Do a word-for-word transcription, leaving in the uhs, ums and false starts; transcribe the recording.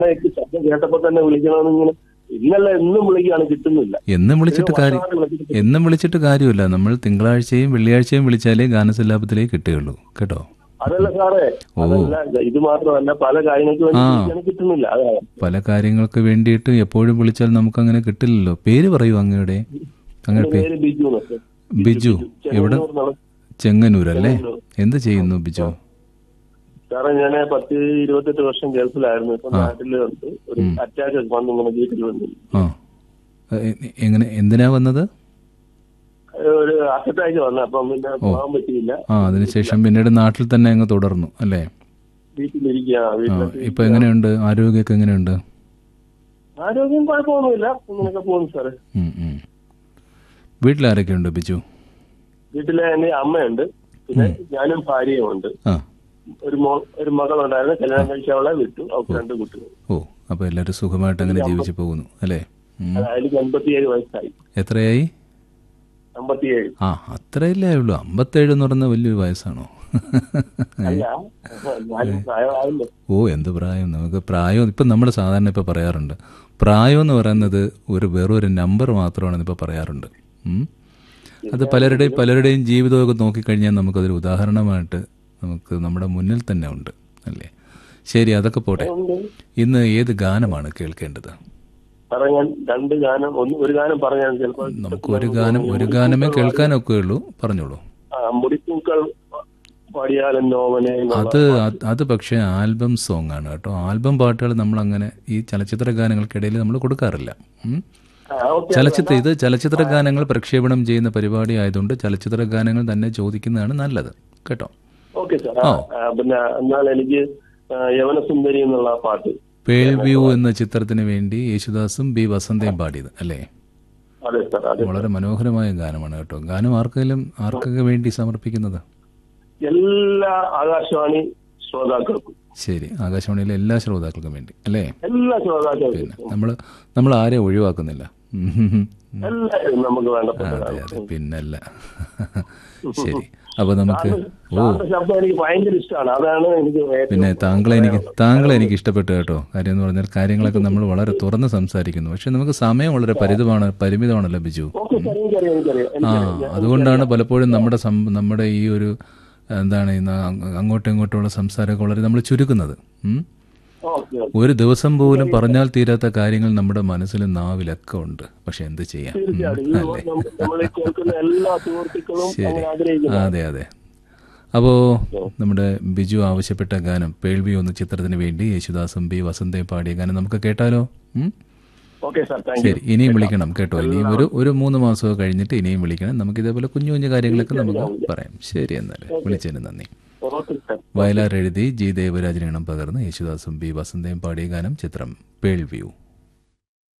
ശബ്ദം കേട്ടപ്പോ തന്നെ വിളിക്കണമെന്ന് ഇങ്ങനെ ഇന്നല്ല എന്നും വിളിക്കുകയാണ്, കിട്ടുന്നില്ല. എന്നും വിളിച്ചിട്ട് കാര്യം എന്നും വിളിച്ചിട്ട് കാര്യമില്ല. നമ്മൾ തിങ്കളാഴ്ചയും വെള്ളിയാഴ്ചയും വിളിച്ചാലേ ഗാനസല്ലാപത്തിലേക്ക് കിട്ടുകയുള്ളൂ കേട്ടോ. അതല്ല സാറേ, അതല്ല, ഇത് മാത്രമല്ല പല കാര്യങ്ങൾക്ക് വേണ്ടി കിട്ടുന്നില്ല. പല കാര്യങ്ങൾക്ക് വേണ്ടിയിട്ട് എപ്പോഴും വിളിച്ചാൽ നമുക്ക് അങ്ങനെ കിട്ടില്ലല്ലോ. പേര് പറയൂ അങ്ങയുടെ. അങ്ങയുടെ പേര് ബിജു. എവിടെ? ചെങ്ങന്നൂരല്ലേ? എന്ത് ചെയ്യുന്നു ബിജു? സാറേ ഞാൻ പത്ത് ഇരുപത്തെട്ട് വർഷം ഗൾഫിലായിരുന്നു. ഇപ്പൊ നാട്ടില് വന്ന് ഒരു അറ്റാക്ക് വന്ന് ഇങ്ങനെ വീട്ടിൽ വന്നു. ആ, എങ്ങനെ എന്തിനാ വന്നത്? ഒരു അറ്റാക്ക് വന്നു. അപ്പം പിന്നെ പോകാൻ പറ്റിയില്ല. ആ, അതിനുശേഷം പിന്നീട് നാട്ടിൽ തന്നെ അങ്ങ് തുടർന്നു അല്ലേ? വീട്ടിലിരിക്കുക. ഇപ്പൊ എങ്ങനെയുണ്ട് ആരോഗ്യമൊക്കെ? എങ്ങനെയുണ്ട് ആരോഗ്യം? കുഴപ്പമൊന്നുമില്ല, ഇങ്ങനെയൊക്കെ പോകുന്നു സാറേ. വീട്ടിലാരൊക്കെ ഉണ്ട് ബിജു? വീട്ടിലെ എന്റെ അമ്മയുണ്ട്, പിന്നെ ഞാനും ഭാര്യയും ഉണ്ട്. ഒരു മോ ഒരു മകളുണ്ടായിരുന്നു, കല്യാണം കഴിച്ച അവളെ വിട്ടു. അവർക്ക് രണ്ട് കുട്ടികൾ. ഓ, അപ്പൊ എല്ലാരും സുഖമായിട്ട് അങ്ങനെ ജീവിച്ചു പോകുന്നു അല്ലേ? എനിക്ക് അമ്പത്തിയേഴ് വയസ്സായി. എത്രയായി? അമ്പത്തിയേഴ്. ആ, അത്രയല്ലേ ഉള്ളൂ. അമ്പത്തേഴ് എന്ന് പറയുന്ന വലിയൊരു വയസ്സാണോ? ഓ, എന്ത് പ്രായം! നമുക്ക് പ്രായം ഇപ്പം നമ്മൾ സാധാരണ ഇപ്പം പറയാറുണ്ട്, പ്രായം എന്ന് പറയുന്നത് ഒരു വെറൊരു നമ്പർ മാത്രമാണെന്ന് ഇപ്പം പറയാറുണ്ട്. അത് പലരുടെയും പലരുടെയും ജീവിതമൊക്കെ നോക്കിക്കഴിഞ്ഞാൽ നമുക്കതൊരു ഉദാഹരണമായിട്ട് നമുക്ക് നമ്മുടെ മുന്നിൽ തന്നെ ഉണ്ട് അല്ലേ? ശരി, അതൊക്കെ പോട്ടെ. ഇന്ന് ഏത് ഗാനമാണ് കേൾക്കേണ്ടത്? രണ്ട് ഗാനം, ഒരു ഗാനം പറഞ്ഞാൽ ചിലപ്പോൾ നമുക്ക് ഒരു ഗാനം ഒരു ഗാനമേ കേൾക്കാനൊക്കെ ഉള്ളൂ. പറഞ്ഞോളൂ. അത് അത് പക്ഷേ ആൽബം സോങ് ആണ് കേട്ടോ. ആൽബം പാട്ടുകൾ നമ്മൾ അങ്ങനെ ഈ ചലച്ചിത്ര ഗാനങ്ങൾക്കിടയിൽ നമ്മൾ കൊടുക്കാറില്ല. ചലച്ചിത്ര ഇത് ചലച്ചിത്ര ഗാനങ്ങൾ പ്രക്ഷേപണം ചെയ്യുന്ന പരിപാടി ആയതുകൊണ്ട് ചലച്ചിത്ര ഗാനങ്ങൾ തന്നെ ചോദിക്കുന്നതാണ് നല്ലത് കേട്ടോ. പിന്നെ എന്നാൽ എനിക്ക് യവനസുന്ദരി എന്നുള്ള പാട്ട് പേൾവ്യൂ എന്ന ചിത്രത്തിന് വേണ്ടി യേശുദാസും ബി വസന്തയും പാടിയത് അല്ലേ? വളരെ മനോഹരമായ ഗാനമാണ് കേട്ടോ. ഗാനം ആർക്കെങ്കിലും ആർക്കൊക്കെ വേണ്ടി സമർപ്പിക്കുന്നത്? എല്ലാ ആകാശവാണി ശ്രോതാക്കൾക്കും. ശരി, ആകാശവാണിയിലെ എല്ലാ ശ്രോതാക്കൾക്കും വേണ്ടി അല്ലേ? എല്ലാ ശ്രോതാക്കൾക്കും. പിന്നെ നമ്മൾ നമ്മൾ ആരെയും ഒഴിവാക്കുന്നില്ല. അതെ അതെ, പിന്നല്ല. ശരി, അപ്പൊ നമുക്ക് ഓ പിന്നെ താങ്കളെ എനിക്ക് താങ്കളെ എനിക്ക് ഇഷ്ടപ്പെട്ടു കേട്ടോ. കാര്യം എന്ന് പറഞ്ഞാൽ കാര്യങ്ങളൊക്കെ നമ്മൾ വളരെ തുറന്ന് സംസാരിക്കുന്നു. പക്ഷെ നമുക്ക് സമയം വളരെ പരിമിതമാണ് പരിമിതമാണല്ലോ ബിജു. ആ, അതുകൊണ്ടാണ് പലപ്പോഴും നമ്മുടെ നമ്മുടെ ഈ ഒരു എന്താണ് അങ്ങോട്ടും ഇങ്ങോട്ടുമുള്ള സംസാരമൊക്കെ വളരെ നമ്മൾ ചുരുക്കുന്നത്. ഒരു ദിവസം പോലും പറഞ്ഞാൽ തീരാത്ത കാര്യങ്ങൾ നമ്മുടെ മനസ്സിലും നാവിലൊക്കെ ഉണ്ട്. പക്ഷെ എന്ത് ചെയ്യാം അല്ലേ? ശരി, അതെ അതെ. അപ്പോ നമ്മുടെ ബിജു ആവശ്യപ്പെട്ട ഗാനം പേൾവി എന്ന ചിത്രത്തിന് വേണ്ടി യേശുദാസും ബി വസന്തയും പാടിയ ഗാനം നമുക്ക് കേട്ടാലോ? ശരി, ഇനിയും വിളിക്കണം കേട്ടോ. ഇനിയും ഒരു ഒരു മൂന്ന് മാസമൊക്കെ കഴിഞ്ഞിട്ട് ഇനിയും വിളിക്കണം. നമുക്ക് ഇതേപോലെ കുഞ്ഞു കുഞ്ഞു കാര്യങ്ങളൊക്കെ നമുക്ക് പറയാം. ശരി, എന്നാൽ വിളിച്ചതിന് നന്ദി. വയലാർ എഴുതി ജി ദേവരാജനീണം പകർന്ന് യേശുദാസും ബി വസന്തയും പാടിയ ഗാനം ചിത്രം പേൾവ്യൂ.